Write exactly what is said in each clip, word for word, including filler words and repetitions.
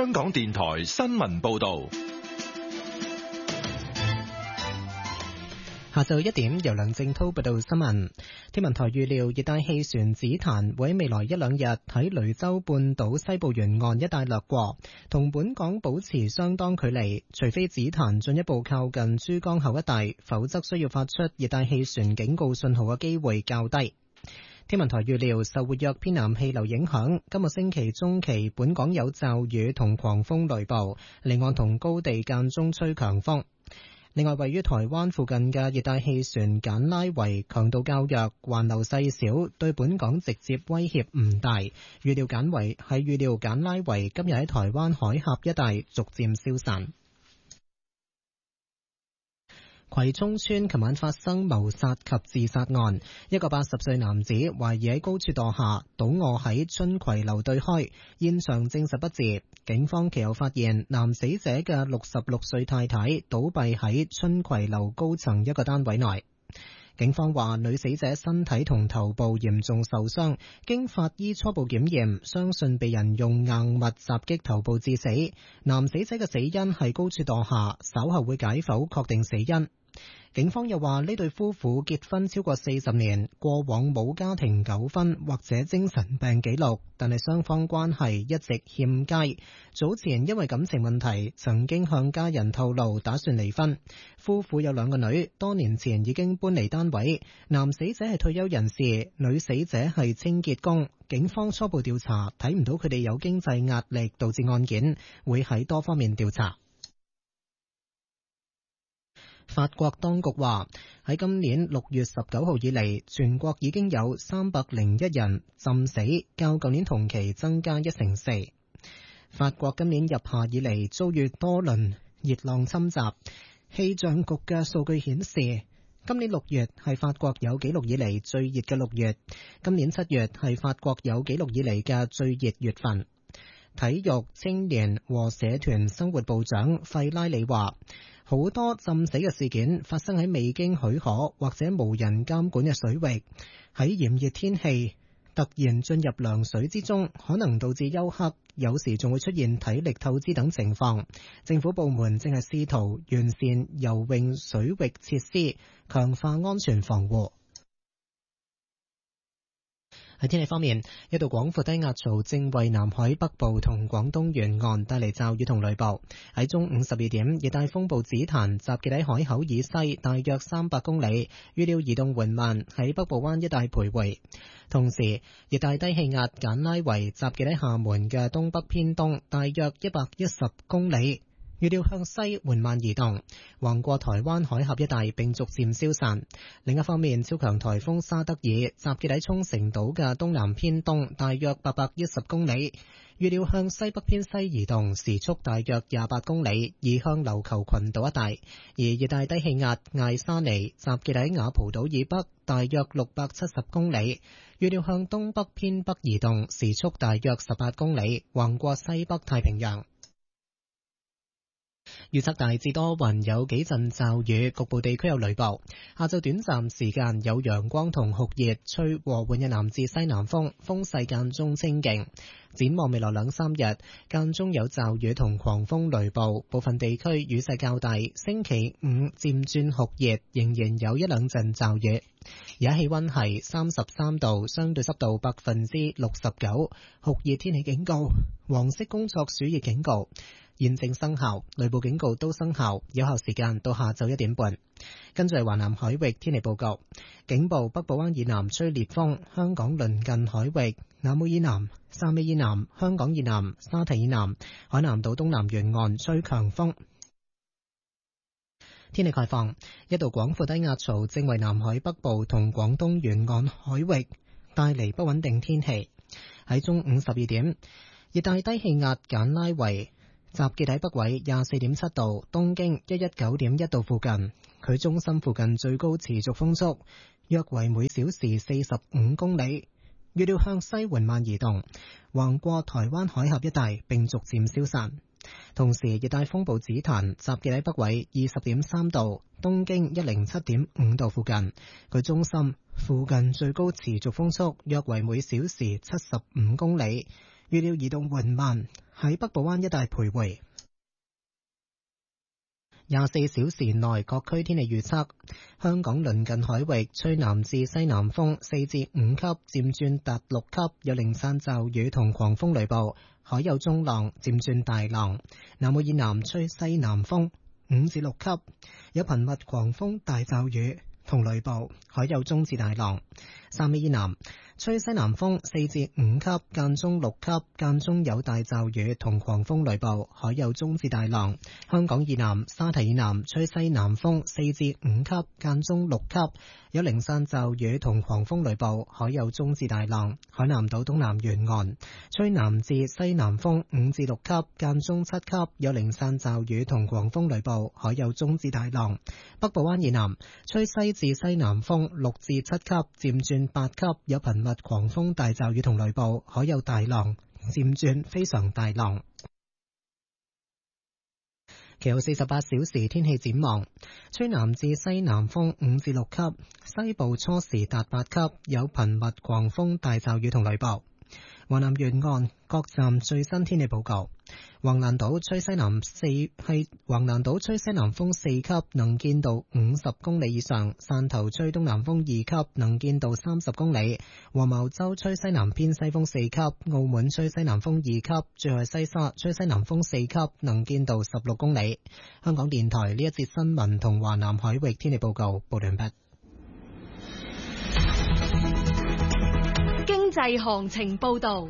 香港電台新聞報道。 下晝一點，由梁正濤報道新聞。天文台預料熱帶氣旋紫檀會喺未來一兩日喺雷州半島西部沿岸一帶掠過，同本港保持相當距離，除非紫檀進一步靠近珠江口一帶，否則需要發出熱帶氣旋警告信號嘅機會較低。天文台預料受活躍偏南氣流影響，今個星期中期本港有驟雨同狂風雷暴，離岸同高地間中吹強風。另外，位於台灣附近嘅熱帶氣旋簡拉維強度較弱，環流細小，對本港直接威脅唔大。預料簡維係預料簡拉維今日喺台灣海峽一帶逐漸消散。葵涌村琴晚發生謀殺及自殺案，一個八十歲男子懷疑喺高處墮下，倒卧喺春葵樓對開，現場證實不治。警方其後發現男死者嘅六十六歲太太倒斃喺春葵樓高層一個單位內。警方話女死者身體同頭部嚴重受傷，經法醫初步檢驗，相信被人用硬物襲擊頭部致死。男死者嘅死因係高處墮下，稍後會解剖確定死因。警方又話呢對夫婦結婚超過四十年，過往冇家庭糾紛或者精神病記錄，但係雙方關係一直欠佳。早前因為感情問題，曾經向家人透露打算離婚。夫婦有兩個女，多年前已經搬離單位。男死者係退休人士，女死者係清潔工。警方初步調查睇唔到佢哋有經濟壓力導致案件，會喺多方面調查。法國當局話喺今年六月十九號以嚟，全國已經有三百零一人浸死，較舊年同期增加一成四。法國今年入夏以嚟遭遇多輪熱浪侵襲，氣象局嘅數據顯示，今年六月係法國有紀錄以嚟最熱嘅六月，今年七月係法國有紀錄以嚟嘅最熱月份。體育、青年和社團生活部長費拉里話，好多浸死嘅事件發生喺未經許可或者無人監管嘅水域，喺炎熱天氣突然進入涼水之中，可能導致休克，有時仲會出現體力透支等情況。政府部門正係試圖完善游泳水域設施，強化安全防護。喺天氣方面，一道廣闊低壓槽正為南海北部同廣東沿岸帶嚟驟雨同雷暴。喺中午十二點，熱帶風暴紫檀集結喺海口以西大約三百公里，預料移動緩慢，喺北部灣一帶徘徊。同時，熱帶低氣壓簡拉維集結喺廈門嘅東北偏東大約一百一十公里，預料向西緩慢移動，橫過台灣海峽一帶並逐漸消散。另一方面，超強颱風沙德爾集結喺沖繩島嘅東南偏東大約八百一十公里，預料向西北偏西移動，時速大約廿八公里，移向琉球群島一帶。而熱帶低氣壓艾沙尼集結喺雅蒲島以北大約六百七十公里，預料向東北偏北移動，時速大約十八公里，橫過西北太平洋。預測大致多雲，有幾陣驟雨，局部地區有雷暴。下晝短暫時間有陽光同酷熱，吹和緩嘅南至西南風，風勢間中清勁。展望未來兩三日，間中有驟雨同狂風雷暴，部分地區雨勢較大。星期五漸轉酷熱，仍然有一兩陣驟雨。而家氣溫係三十三度，相對濕度百分之六十九，酷熱天氣警告、黃色工作暑熱警告現正生效，雷暴警告都生效，有效時間到下晝一點半。跟住係華南海域天氣報告，警報北部灣以南吹烈風，香港鄰近海域、南澳以南、汕尾以南、香港以南、沙堤以南、海南島東南沿岸吹強風。天氣概況，一道廣闊低壓槽正為南海北部同廣東沿岸海域帶嚟不穩定天氣。喺中午十二點，熱帶低氣壓簡拉維集結喺北緯廿四點七度，東經一一九點一度附近。佢中心附近最高持續風速約為每小時四十五公里，預料向西緩慢移動，橫過台灣海峽一帶並逐漸消散。同時，熱帶風暴紫檀集結喺北緯二十點三度，東經一零七點五度附近。佢中心附近最高持續風速約為每小時七十五公里，預料移動緩慢， 喺北部灣一帶徘徊。廿四小時內各區天氣預測：香港鄰近海域吹南至西南風四至五級，漸轉達六級，有零散驟雨同狂風雷暴，海有中浪，漸轉大浪。南澳以南吹西南風五至六級，有頻密狂風大驟雨同雷暴，海有中至大浪。汕尾以南吹西南風四至五級，間中六級，間中有大驟雨同狂風雷暴，海有中至大浪。香港以南沙堤以南吹西南風四至五級，間中六級，有零散驟雨同狂風雷暴，海有中至大浪。海南島東南沿岸吹南至西南風五至六級，間中七級，有零散驟雨同狂風雷暴，海有中至大浪。北部灣以南吹西至西南風六至七級，漸轉八級，有頻密狂風大驟雨同雷暴，海有大浪，漸轉非常大浪。其後四十八小時天氣展望：吹南至西南風五至六級，西部初時達八級，有頻密狂風大驟雨同雷暴。華南沿岸各站最新天氣報告：橫瀾島吹西南四係橫瀾島吹西南風四級，能見度五十公里以上；汕頭吹東南風二級，能見度三十公里；黃茅洲吹西南偏西風四級；澳門吹西南風二級；最後西沙吹西南風四級，能見度十六公里。香港電台呢一節新聞同華南海域天氣報告報完畢。 經濟行情報道。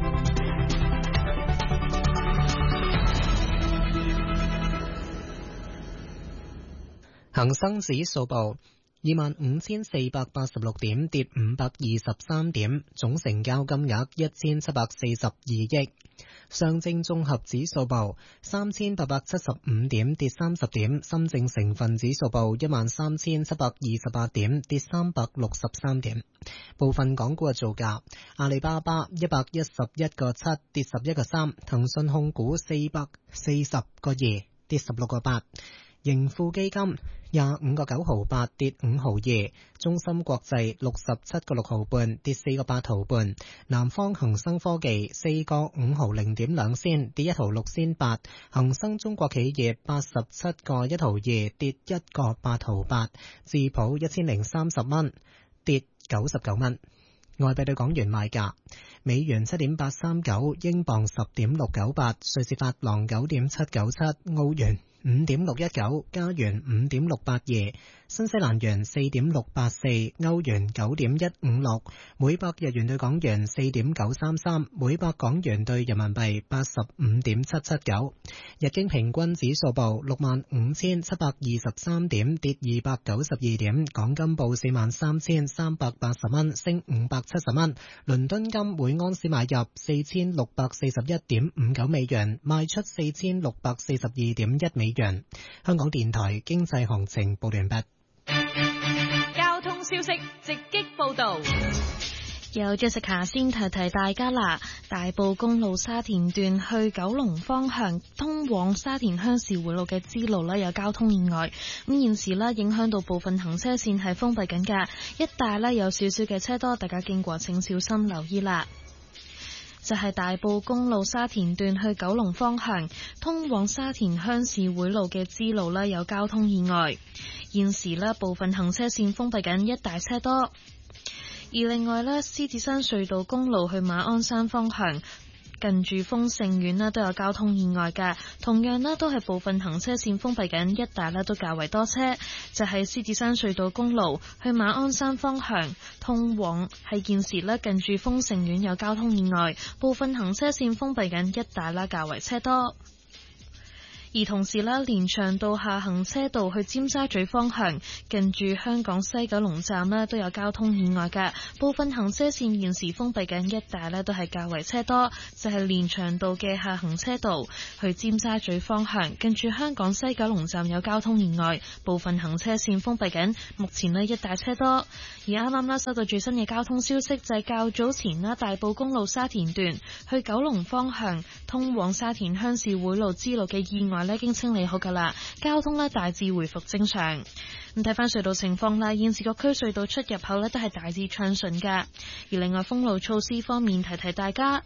恒生指數報二萬五千四百八十六點，跌五百二十三點，總成交金額一千七百四十二億。上證綜合指數報三千八百七十五點，跌三十點。深證成分指數報一萬三千七百二十八點，跌三百六十三點。部分港股嘅造價：阿里巴巴一百一十一個七，跌十一個三；騰訊控股四百四十個二，跌十六個八。盈富基金廿五個九毫八，跌五毫二；中芯國際六十七個六毫半，跌四個八毫半；南方恒生科技四個五毫零點兩仙，跌一毫六仙八；恒生中國企業八十七個一毫二，跌一個八毫八；智普一千零三十蚊，跌九十九蚊。外幣對港元賣價：美元七點八三九，英鎊十點六九八，瑞士法郎九點七九七，澳元五點六一九，加元五點六八二，新西蘭元四點六八四，歐元九點一五六，每百日元對港元四點九三三，每百港元對人民幣八十五點七七九。日經平均指數報六萬五千七百二十三點，跌二百九十二點。港金報四萬三千三百八十蚊，升五百七十蚊。倫敦金每盎司買入四千六百四十一點五九美元，賣出四千六百四十二點一美元。香港電台經濟行情報完畢。 交通消息直擊報道。 有 Jessica 先提提大家啦，大埔公路沙田段去九龍方向通往沙田鄉事會路嘅支路呢有交通意外，咁現時呢影響到部分行車線係封閉緊㗎，一帶呢有少少嘅車多，大家經過請小心留意啦。就係大埔公路沙田段去九龍方向通往沙田鄉事會路嘅支路呢有交通意外，現時呢部分行車線封閉緊，一帶車多。而另外呢，獅子山隧道公路去馬鞍山方向近住豐盛苑呢都有交通意外㗎，同樣呢都係部分行車線封閉緊，一帶呢都較為多車。就係獅子山隧道公路去馬鞍山方向通往係現時呢近住豐盛苑有交通意外，部分行車線封閉緊，一帶呢較為車多。而同時呢，連翔道下行車道去尖沙咀方向近住香港西九龍站呢都有交通意外嘅，部分行車線現時封閉緊，一帶呢都係較為車多。就係連翔道嘅下行車道去尖沙咀方向近住香港西九龍站有交通意外，部分行車線封閉緊，目前呢一帶車多。而啱啱呢收到最新嘅交通消息，就係較早前呢大埔公路沙田段去九龍方向通往沙田鄉事會路支路嘅意外已經清理好噶啦，交通呢大致回復正常。咁睇翻隧道情況啦，現時各區隧道出入口呢都係大致暢順噶。而另外封路措施方面，提提大家，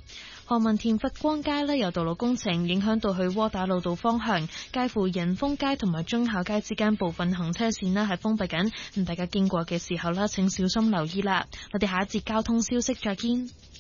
何文田佛光街呢，有道路工程影響到去窩打老道方向，介乎仁豐街同埋忠孝街之間部分行車線呢係封閉緊，咁大家經過嘅時候呢，請小心留意啦。我哋下一節交通消息再見。